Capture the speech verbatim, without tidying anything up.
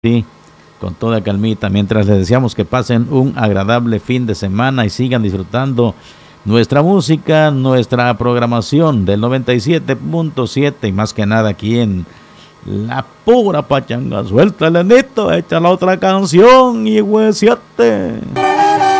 Sí, con toda calmita, mientras les deseamos que pasen un agradable fin de semana y sigan disfrutando nuestra música, nuestra programación del noventa y siete punto siete y más que nada aquí en la pura pachanga. Suéltale, Nito, echa la otra canción y huesiate.